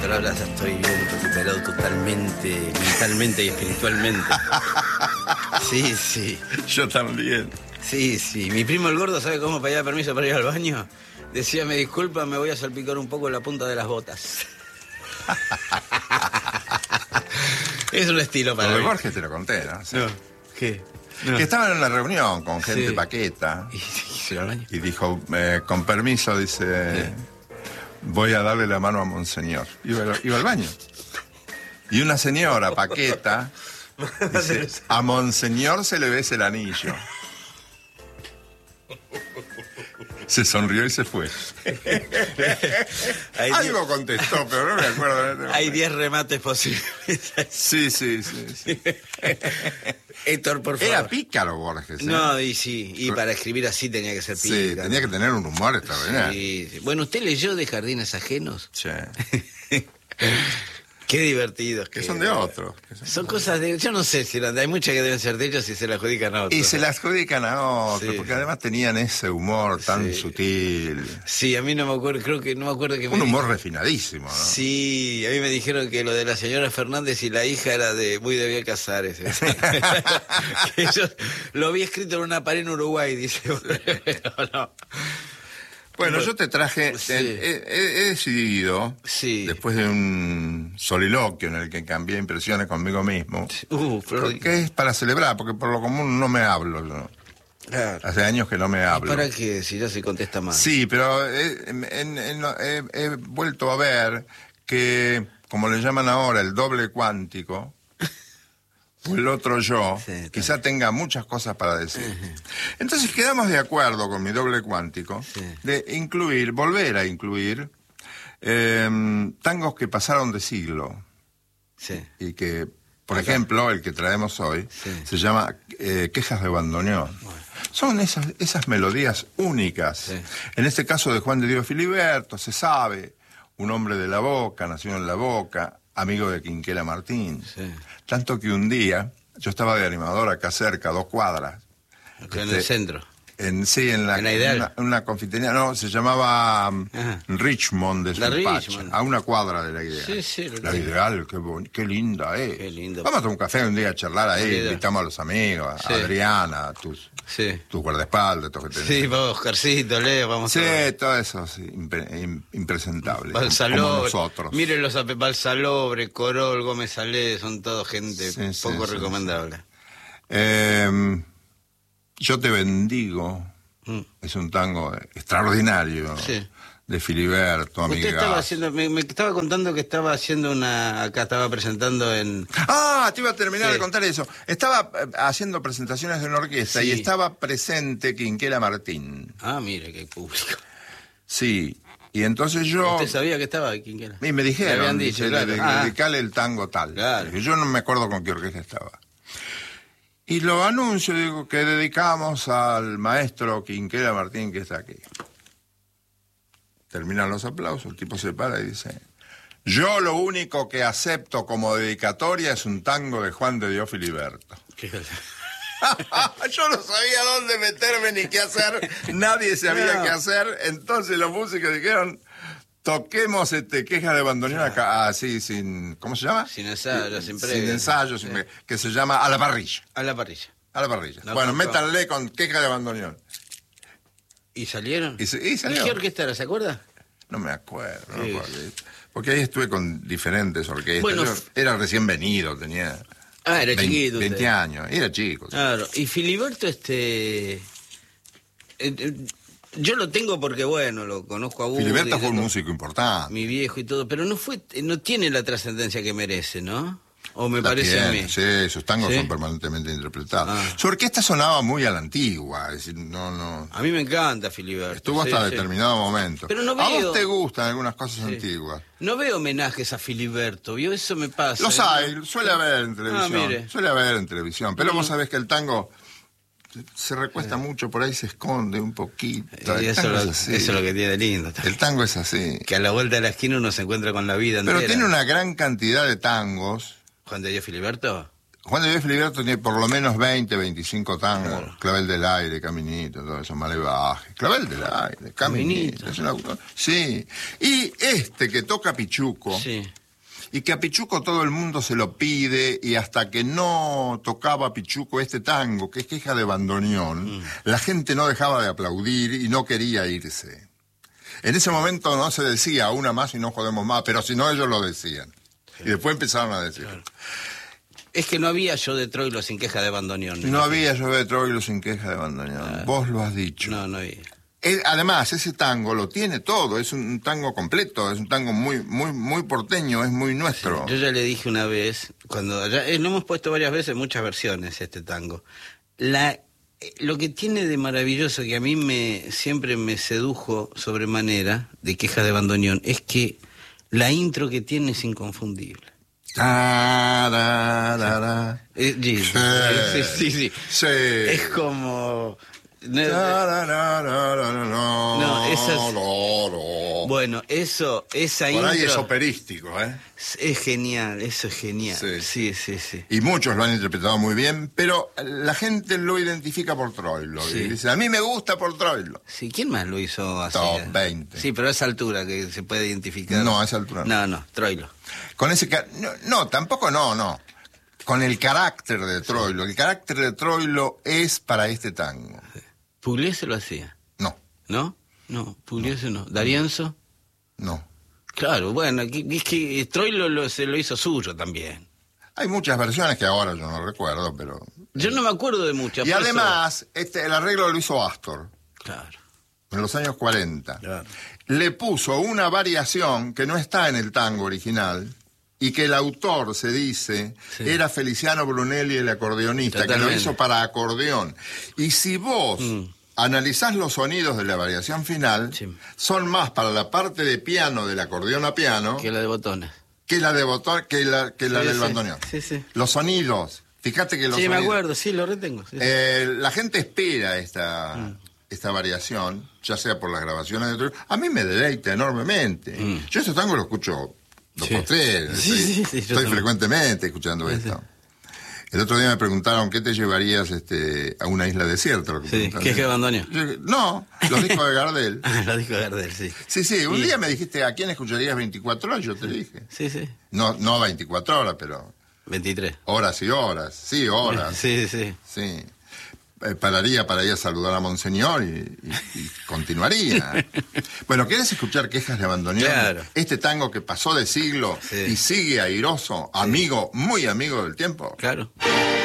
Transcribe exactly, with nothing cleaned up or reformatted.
pero ahora ya estoy bien recuperado totalmente, mentalmente y espiritualmente. Sí, sí. Yo también. Sí, sí. Mi primo el gordo, ¿sabe cómo pedía permiso para ir al baño? Decía, me disculpa, me voy a salpicar un poco la punta de las botas. Es un estilo para Lo de mí. Borges te lo conté, ¿no? Sí. No. ¿Qué? No. Que estaban en una reunión con gente Sí. paqueta. ¿Y, y se iba al baño? Y dijo, eh, con permiso, dice, Sí. voy a darle la mano a Monseñor. Iba, iba al baño. Y una señora paqueta dice, a Monseñor se le besa el anillo. Se sonrió y se fue. Hay Algo contestó, pero no me acuerdo. Hay diez remates posibles. Sí, sí, sí, sí. Héctor, por favor. Era pícaro Borges. ¿eh? No, y sí, y para escribir así tenía que ser Sí, pícaro. tenía que tener un humor extraordinario. Sí, sí. Bueno, ¿usted leyó de Jardines Ajenos? Sí. Qué divertidos. Que son de otros. que son- Son cosas de... Yo no sé si eran de... Hay muchas que deben ser de ellos y se las adjudican a otros. Y se las adjudican a otros, Sí. porque además tenían ese humor tan Sí. sutil. Sí, a mí no me acuerdo, creo que no me acuerdo que me Un humor dijo- refinadísimo, ¿no? Sí, a mí me dijeron que lo de la señora Fernández y la hija era de muy de Bioy Casares. Que yo lo vi escrito en una pared en Uruguay, dice. Pero no. Bueno, yo te traje, Sí. he, he- he decidido, Sí. después de un soliloquio en el que cambié impresiones conmigo mismo, Uh, Flor... que es para celebrar, porque por lo común no me hablo yo. Claro. Hace años que no me ¿Y hablo. para qué? Si ya se contesta más. Sí, pero he, en- en- en- he- he vuelto a ver que, como le llaman ahora, el doble cuántico, o el otro yo, Sí, está quizá tenga muchas cosas para decir. Entonces quedamos de acuerdo con mi doble cuántico Sí. de incluir, volver a incluir, eh, tangos que pasaron de siglo Sí. y que, por Acá. ejemplo, el que traemos hoy, Sí. se llama eh, Quejas de Bandoneón. Son esas, esas melodías únicas. Sí. En este caso de Juan de Dios Filiberto, se sabe, un hombre de La Boca, nació en La Boca, amigo de Quinquela Martín. Sí. Tanto que un día, yo estaba de animador acá cerca, a dos cuadras. Acá en Este, el centro. En, sí, en la ¿En la Ideal? una, una confitería, no, se llamaba um, Ajá. Richmond de La Suipacha, Richmond. a una cuadra de la Ideal. Sí, sí, lo La tengo. Ideal, qué, bon- qué linda, eh. Qué lindo. Vamos a tomar un café un día a charlar ahí, La Ideal. invitamos a los amigos, a Sí. Adriana, a tus, Sí. tus guardaespaldas, todo que tenés. Sí, vos, Oscarcito, Leo, vamos Sí, a... todo eso, sí, impre- im- impresentable, como Balsalobre, nosotros. miren los ape- Balsalobre, Corol, Gómez Salé, son todos gente Sí, sí, poco sí, recomendable. Eh, yo te bendigo, Mm. es un tango extraordinario, Sí. de Filiberto, Usted amiga. estaba haciendo, me, me estaba contando que estaba haciendo una, acá estaba presentando en... Ah, te iba a terminar Sí. de contar eso. Estaba eh, haciendo presentaciones de una orquesta Sí. y estaba presente Quinquela Martín. Ah, mire, qué público. Sí, y entonces yo... ¿Usted sabía que estaba aquí? ¿Quién era? Y me dijeron, Le habían dicho, dice, claro. de- Ah. dedicale el tango tal. Claro. Yo no me acuerdo con qué orquesta estaba. Y lo anuncio, digo, que dedicamos al maestro Quinquela Martín que está aquí. Terminan los aplausos, el tipo se para y dice, yo lo único que acepto como dedicatoria es un tango de Juan de Dios Filiberto. ¿Qué? Yo no sabía dónde meterme ni qué hacer, nadie sabía No. qué hacer, entonces los músicos dijeron, toquemos este Quejas de Bandoneón acá, así, sin, ¿cómo se llama? Sin ensayo, sin Sin previa. ensayo, sin Sí. pre- que se llama A la parrilla, A la parrilla. a la parrilla. No, bueno, no, métanle con Quejas de Bandoneón. ¿Y salieron? Y, se- y salió. ¿Qué orquesta era? ¿Se acuerda? No me acuerdo, no me Sí. acuerdo. Porque ahí estuve con diferentes orquestas. Bueno, Yo era recién venido, tenía Ah, era veinte, chiquito usted. veinte años, era chico. sí. Claro, y Filiberto, este... eh, eh, yo lo tengo porque, bueno, lo conozco a Woody, Filiberto fue un lo- músico importante. mi viejo y todo, pero no fue, no tiene la trascendencia que merece, ¿no? O me La parece a tiene, mí. Sí, sus tangos ¿Sí? son permanentemente interpretados. Ah. Su orquesta sonaba muy a la antigua, es decir, no, no. A mí me encanta Filiberto. Estuvo sí, hasta sí. determinado momento. Pero no A veo- vos te gustan algunas cosas Sí. antiguas. No veo homenajes a Filiberto, ¿vio? Eso me pasa. Los ¿eh? hay, suele haber en televisión. mire. Suele haber en televisión. Pero Mm. vos sabés que el tango se- se recuesta mucho, por ahí se esconde un poquito. Y El eso, tango lo- es así. eso es lo que tiene lindo. El tango es así. Que a la vuelta de la esquina uno se encuentra con la vida Pero entera. tiene una gran cantidad de tangos. Juan de Dios Filiberto. Juan de Dios Filiberto tiene por lo menos veinte, veinticinco tangos. Claro. Clavel del aire, Caminito, todo eso, Malevaje. Clavel del aire, Caminito. Caminito. Es un autor. Sí. Y este que toca Pichuco, Sí. y que a Pichuco todo el mundo se lo pide, y hasta que no tocaba Pichuco este tango, que es Queja de Bandoneón, mm. la gente no dejaba de aplaudir y no quería irse. En ese momento no se decía una más y no jodemos más, pero si no ellos lo decían. Sí. Y después empezaron a decir. Claro. Es que no había yo de Troilo sin Queja de Bandoneón. No, no había yo de Troilo sin Queja de Bandoneón. Ah. Vos lo has dicho. No, no había. El, además, ese tango lo tiene todo, es un tango completo, es un tango muy muy muy porteño, es muy nuestro. Sí, yo ya le dije una vez, cuando ya, eh, lo hemos puesto varias veces, muchas versiones, este tango. La, eh, lo que tiene de maravilloso, que a mí me siempre me sedujo sobremanera, de Queja de Bandoneón, es que la intro que tiene es inconfundible. Ah, da, da, da. Eh, sí, sí. Sí, sí, sí. Sí. Es como... No, no, no, no, no, no, no, esas... no, no. Bueno, eso, esa Por intro... ahí es operístico, ¿eh? Es genial, eso es genial. Sí. sí, sí, sí. Y muchos lo han interpretado muy bien, pero la gente lo identifica por Troilo. Sí. Y dice, a mí me gusta por Troilo. Sí, ¿quién más lo hizo así? Top veinte. Sí, pero a esa altura que se puede identificar. No, a esa altura no. No, no, Troilo. Con ese... No, no, tampoco no, no. Con el carácter de Troilo. El carácter de Troilo es para este tango. Sí. ¿Pugliese lo hacía? No. ¿No? No, Pugliese no. ¿D'Arienzo? No. Claro, bueno, es que Troilo lo, se lo hizo suyo también. Hay muchas versiones que ahora yo no recuerdo, pero... Yo no me acuerdo de muchas. Y además, eso... este, el arreglo lo hizo Astor. Claro. En los años cuarenta. Claro. Le puso una variación que no está en el tango original y que el autor, se dice, sí. era Feliciano Brunelli, el acordeonista, Totalmente. que lo hizo para acordeón. Y si vos... Mm. analizás los sonidos de la variación final, sí. son más para la parte de piano del acordeón a piano que la de botones. Que la de botón, que la, que la sí, del sí. bandoneón. Sí, sí. Los sonidos. Fíjate que los sí, sonidos. Sí, me acuerdo, sí, lo retengo. Sí, eh, sí. La gente espera esta, mm. esta variación, ya sea por las grabaciones de otro. A mí me deleita enormemente. Mm. Yo ese tango lo escucho dos sí. por tres. Sí, estoy sí, sí, estoy frecuentemente escuchando sí, esto. Sí. El otro día me preguntaron, ¿qué te llevarías este, a una isla desierta? Lo que sí, ¿qué es que abandono? No, los discos de Gardel. Los discos de Gardel, sí. Sí, sí, un y... día me dijiste, ¿a quién escucharías veinticuatro horas? Yo te dije. Sí, sí. No, no veinticuatro horas, pero... veintitrés. Horas y horas, sí, horas. Sí, sí. Sí. Eh, pararía para ir a saludar a Monseñor y, y, y continuaría. Bueno, ¿querés escuchar Quejas de Bandoneón? Claro. Este tango que pasó de siglo sí. y sigue airoso, amigo, muy amigo del tiempo. Claro.